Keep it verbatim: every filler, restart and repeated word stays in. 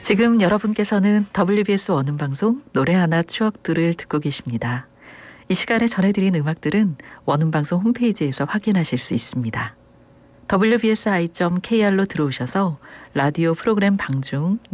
지금 여러분께서는 더블유비에스 원음방송 노래 하나 추억들을 듣고 계십니다. 이 시간에 전해드린 음악들은 원음방송 홈페이지에서 확인하실 수 있습니다. 더블유비에스아이 닷케이알로 들어오셔서 라디오 프로그램 방중